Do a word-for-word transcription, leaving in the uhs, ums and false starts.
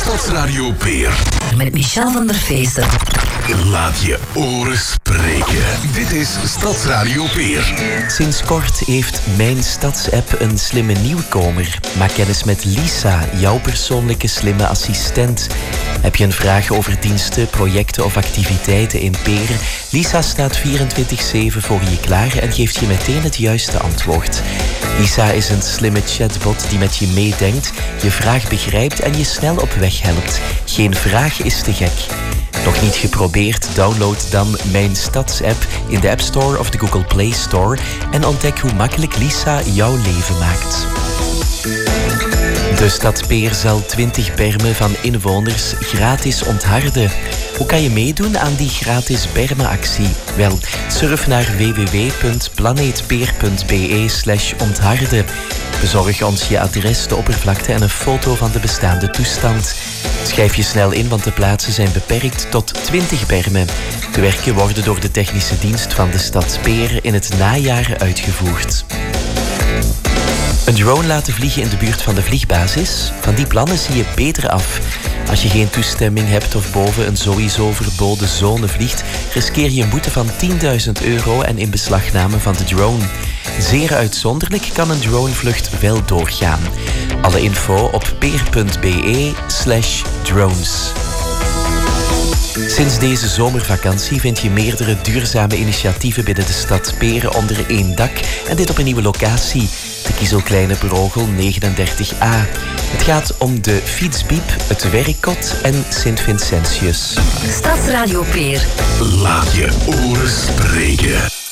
Stadsradio Peer. Met Michel van der Feesten. Laat je oren spreken. Dit is Stadsradio Peer. Sinds kort heeft Mijn Stadsapp een slimme nieuwkomer. Maak kennis met Lisa, jouw persoonlijke slimme assistent. Heb je een vraag over diensten, projecten of activiteiten in Peer? Lisa staat vierentwintig zeven voor je klaar en geeft je meteen het juiste antwoord. Lisa is een slimme chatbot die met je meedenkt, je vraag begrijpt en je snel op weg helpt. Geen vraag is te gek. Nog niet geprobeerd? Download dan Mijn Stadsapp in de App Store of de Google Play Store en ontdek hoe makkelijk Lisa jouw leven maakt. De stad Peer zal twintig bermen van inwoners gratis ontharden. Hoe kan je meedoen aan die gratis bermenactie? Wel, surf naar w w w punt planeetpeer punt b e slash ontharden. Bezorg ons je adres, de oppervlakte en een foto van de bestaande toestand. Schrijf je snel in, want de plaatsen zijn beperkt tot twintig bermen. De werken worden door de technische dienst van de stad Peer in het najaar uitgevoerd. Een drone laten vliegen in de buurt van de vliegbasis? Van die plannen zie je beter af. Als je geen toestemming hebt of boven een sowieso verboden zone vliegt, riskeer je een boete van tienduizend euro en inbeslagname van de drone. Zeer uitzonderlijk kan een dronevlucht wel doorgaan. Alle info op peer punt b e slash drones. Sinds deze zomervakantie vind je meerdere duurzame initiatieven binnen de stad Peer onder één dak en dit op een nieuwe locatie, de Kiezelkleine Brogel negenendertig a. Het gaat om de Fietsbiep, het Werkkot en Sint-Vincentius. Stadsradio Peer. Laat je oren spreken.